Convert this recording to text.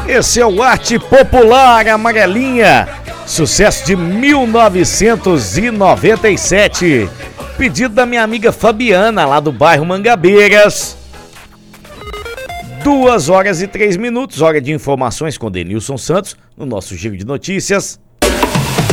Esse é o Arte Popular Amarelinha, sucesso de 1997. Pedido da minha amiga Fabiana, lá do bairro Mangabeiras. 2 horas e 3 minutos, hora de informações com Denilson Santos, no nosso giro de notícias.